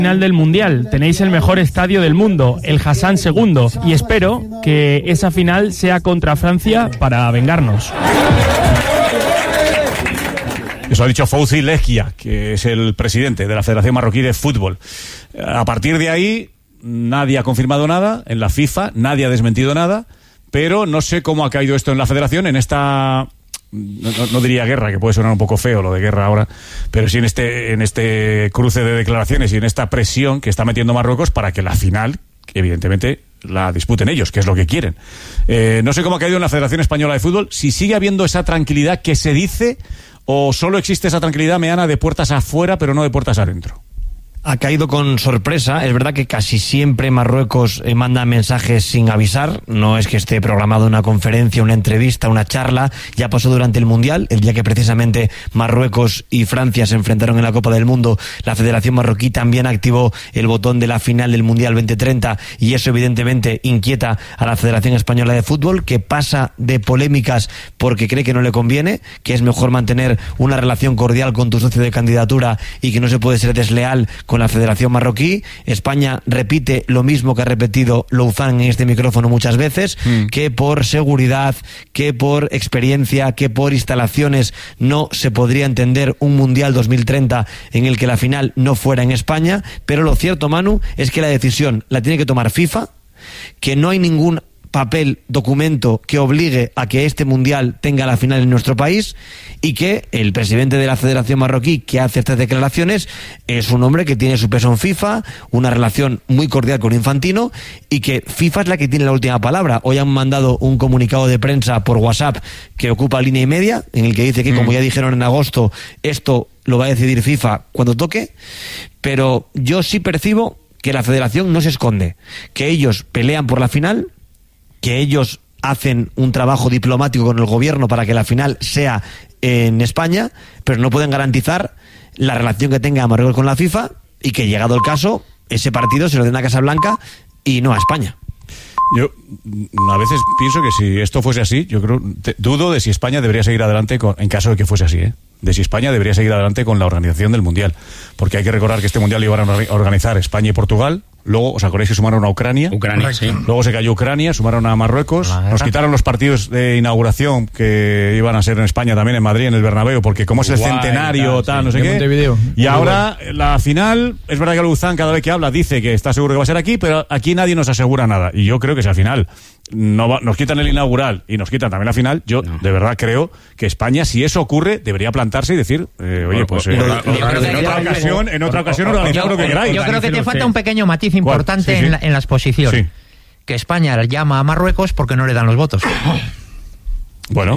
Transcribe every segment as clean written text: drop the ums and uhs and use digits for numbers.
Final del Mundial, tenéis el mejor estadio del mundo, el Hassan II, y espero que esa final sea contra Francia para vengarnos. Eso ha dicho Fouzi Lechia, que es el presidente de la Federación Marroquí de Fútbol. A partir de ahí, nadie ha confirmado nada en la FIFA, nadie ha desmentido nada, pero no sé cómo ha caído esto en la Federación, en esta... No diría guerra, que puede sonar un poco feo lo de guerra ahora, pero sí en este cruce de declaraciones y en esta presión que está metiendo Marruecos para que la final, evidentemente, la disputen ellos, que es lo que quieren. No sé cómo ha caído en la Federación Española de Fútbol, si sigue habiendo esa tranquilidad que se dice, o solo existe esa tranquilidad, Meana, de puertas afuera, pero no de puertas adentro. Ha caído con sorpresa. Es verdad que casi siempre Marruecos manda mensajes sin avisar. No es que esté programado una conferencia, una entrevista, una charla. Ya pasó durante el Mundial, el día que precisamente Marruecos y Francia se enfrentaron en la Copa del Mundo. La Federación Marroquí también activó el botón de la final del Mundial 2030 y eso evidentemente inquieta a la Federación Española de Fútbol, que pasa de polémicas porque cree que no le conviene, que es mejor mantener una relación cordial con tu socio de candidatura y que no se puede ser desleal con la Federación Marroquí. España repite lo mismo que ha repetido Louzán en este micrófono muchas veces, que por seguridad, que por experiencia, que por instalaciones no se podría entender un Mundial 2030 en el que la final no fuera en España, pero lo cierto, Manu, es que la decisión la tiene que tomar FIFA, que no hay ningún papel, documento que obligue a que este Mundial tenga la final en nuestro país, y que el presidente de la Federación Marroquí, que hace estas declaraciones, es un hombre que tiene su peso en FIFA, una relación muy cordial con Infantino, y que FIFA es la que tiene la última palabra. Hoy han mandado un comunicado de prensa por WhatsApp que ocupa línea y media, en el que dice que, como ya dijeron en agosto, esto lo va a decidir FIFA cuando toque, pero yo sí percibo que la Federación no se esconde, que ellos pelean por la final, que ellos hacen un trabajo diplomático con el gobierno para que la final sea en España, pero no pueden garantizar la relación que tenga Marruecos con la FIFA, y que, llegado el caso, ese partido se lo den a Casablanca y no a España. Yo a veces pienso que si esto fuese así, yo dudo de si España debería seguir adelante en caso de que fuese así, de si España debería seguir adelante con la organización del Mundial, porque hay que recordar que este Mundial iban a organizar España y Portugal. Luego, ¿os acordáis que sumaron a Ucrania? Sí. Luego se cayó Ucrania, sumaron a Marruecos. Nos quitaron los partidos de inauguración que iban a ser en España también, en Madrid, en el Bernabéu, porque como es el centenario, no sé qué. Montevideo. Y ahora, la final, es verdad que Louzán cada vez que habla dice que está seguro que va a ser aquí, pero aquí nadie nos asegura nada. Y yo creo que si al final nos quitan el inaugural y nos quitan también la final, yo de verdad creo que España, si eso ocurre, debería plantarse y decir, oye, pues en otra ocasión organizad lo que queráis. Yo creo que te falta un pequeño matiz importante en la exposición. Sí. Que España llama a Marruecos porque no le dan los votos. Bueno,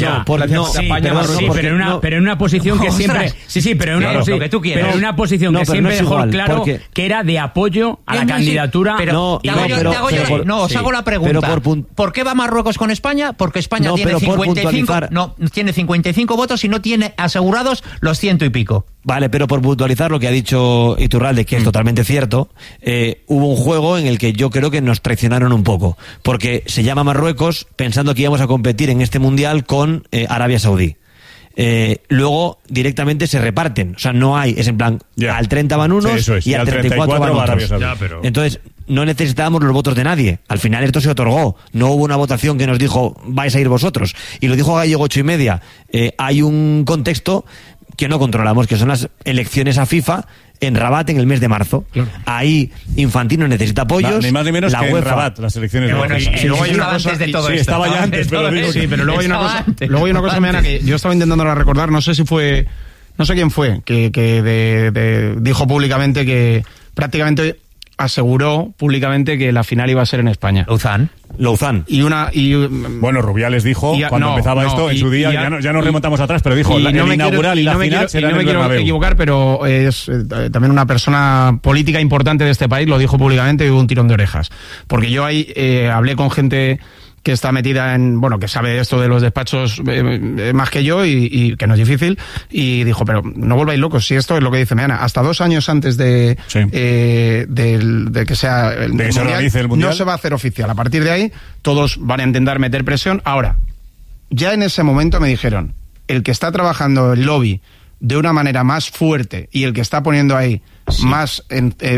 pero en una posición que siempre... Sí, pero en una, lo que tú quieras. Pero en una posición que siempre dejó claro que era de apoyo a la candidatura. Os hago la pregunta. ¿Por qué va Marruecos con España? Porque España tiene 55 votos y no tiene asegurados los 100 y pico. Vale, pero por puntualizar lo que ha dicho Iturralde, que es totalmente cierto, hubo un juego en el que yo creo que nos traicionaron un poco, porque se llama Marruecos pensando que íbamos a competir en este Mundial con Arabia Saudí. Luego directamente se reparten, o sea, no hay, es en plan, al 30 van unos y al 34 van otros. Entonces, no necesitábamos los votos de nadie. Al final esto se otorgó. No hubo una votación que nos dijo, vais a ir vosotros. Y lo dijo Gallego 8:30. Hay un contexto que no controlamos, que son las elecciones a FIFA en Rabat en el mes de marzo. Claro. Ahí Infantino necesita apoyos. Ni más ni menos la que UEFA, en Rabat, las elecciones. Bueno, y luego hay una cosa de todo sí, esto. estaba ya antes, pero digo, sí, pero luego hay una cosa, Meana, que yo estaba intentando recordar, no sé quién fue, que dijo públicamente que prácticamente aseguró públicamente que la final iba a ser en España. Louzán. Bueno, Rubiales dijo cuando empezaba esto, en su día, ya nos remontamos atrás, pero dijo el inaugural y la final será en el Bernabéu. No me quiero equivocar, pero es también una persona política importante de este país, lo dijo públicamente y hubo un tirón de orejas. Porque yo ahí hablé con gente que está metida que sabe esto de los despachos más que yo y que no es difícil, y dijo, pero no volváis locos, si esto es lo que dice Meana, hasta 2 años antes de que sea el Mundial, no se va a hacer oficial. A partir de ahí, todos van a intentar meter presión. Ahora, ya en ese momento me dijeron, el que está trabajando el lobby de una manera más fuerte y el que está poniendo ahí más